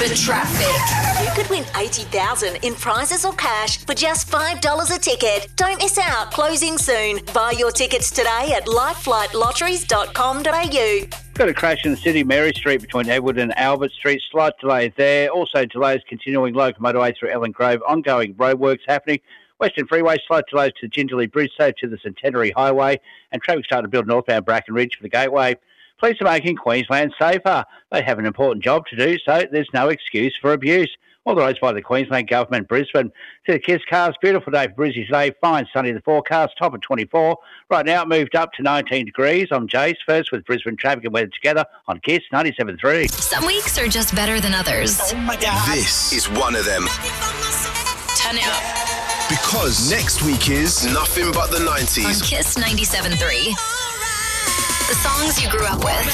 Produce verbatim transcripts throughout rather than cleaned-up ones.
Super traffic. You could win eighty thousand dollars in prizes or cash for just five dollars a ticket. Don't miss out. Closing soon. Buy your tickets today at life flight lotteries dot com dot a u. Got a crash in the city, Mary Street between Edward and Albert Street. Slight delays there. Also delays continuing local motorway through Ellen Grove. Ongoing roadworks happening. Western Freeway, slight delays to Gingerley Bridge, so to the Centenary Highway. And traffic starting to build northbound Bracken Ridge for the Gateway. Police are making Queensland safer. They have an important job to do, so there's no excuse for abuse. All the roads by the Queensland Government, Brisbane. To the KISS cars, beautiful day for Brisbane today. Fine, sunny the forecast, top of twenty-four. Right now it moved up to nineteen degrees. I'm Jace, first with Brisbane traffic and weather together on KISS ninety-seven point three. Some weeks are just better than others. Oh my God. This is one of them. Turn it up. Because next week is Nothing But the nineties. On KISS ninety-seven point three. The songs you grew up with.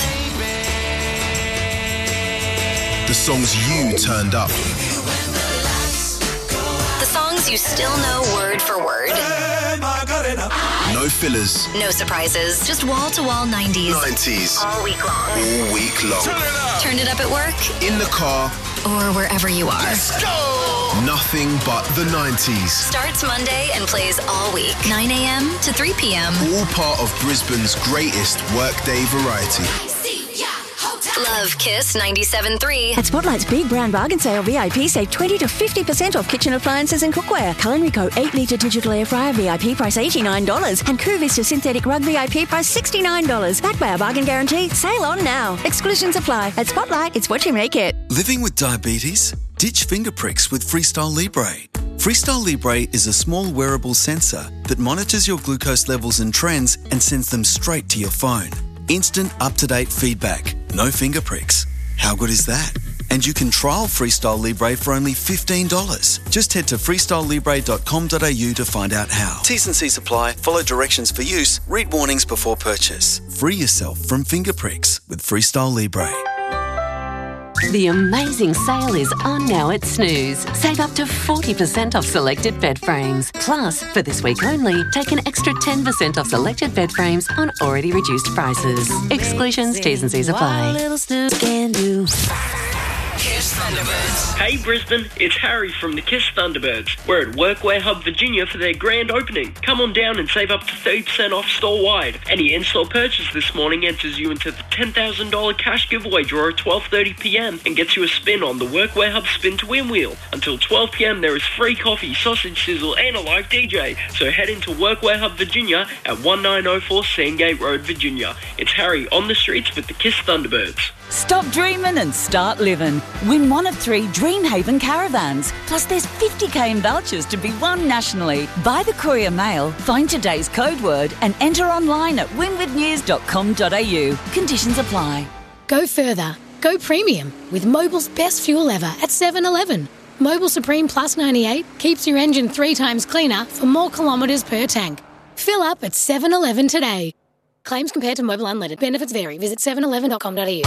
The songs you turned up. The songs you still know word for word. No fillers. No surprises. Just wall-to-wall nineties. nineties. All week long. All week long. Turn it up. Turn it up at work. In the car. Or wherever you are. Let's go! Nothing But the nineties. Starts Monday and plays all week. nine a.m. to three p.m. All part of Brisbane's greatest workday variety. Love KISS ninety-seven point three. At Spotlight's Big Brown Bargain Sale V I P, save twenty to fifty percent off kitchen appliances and cookware. Culinary Co. eight litre digital air fryer V I P price eighty-nine dollars. And Coo Vista synthetic rug V I P price sixty-nine dollars. Backed by our bargain guarantee. Sale on now. Exclusions apply. At Spotlight, it's what you make it. Living with diabetes? Ditch finger pricks with Freestyle Libre. Freestyle Libre is a small wearable sensor that monitors your glucose levels and trends and sends them straight to your phone. Instant, up-to-date feedback. No finger pricks. How good is that? And you can trial Freestyle Libre for only fifteen dollars. Just head to freestyle libre dot com dot a u to find out how. T's and C's apply. Follow directions for use. Read warnings before purchase. Free yourself from finger pricks with Freestyle Libre. The amazing sale is on now at Snooze. Save up to forty percent off selected bed frames. Plus, for this week only, take an extra ten percent off selected bed frames on already reduced prices. Exclusions, T's and C's apply. KISS Thunderbirds. Hey Brisbane, it's Harry from the KISS Thunderbirds. We're at Workwear Hub Virginia for their grand opening. Come on down and save up to thirty percent off store-wide. Any in-store purchase this morning enters you into the ten thousand dollars cash giveaway draw at twelve thirty p.m. and gets you a spin on the Workwear Hub Spin to Win wheel. Until twelve p.m. there is free coffee, sausage sizzle and a live D J. So head into Workwear Hub Virginia at nineteen oh four Sandgate Road, Virginia. It's Harry on the streets with the KISS Thunderbirds. Stop dreaming and start living. Win one of three Dreamhaven caravans. Plus there's fifty k in vouchers to be won nationally. Buy the Courier Mail, find today's code word and enter online at winwith news dot com dot a u. Conditions apply. Go further. Go premium with Mobil's best fuel ever at seven eleven. Mobil Supreme Plus ninety-eight keeps your engine three times cleaner for more kilometres per tank. Fill up at seven eleven today. Claims compared to Mobil Unleaded. Benefits vary. Visit seven eleven dot com dot a u.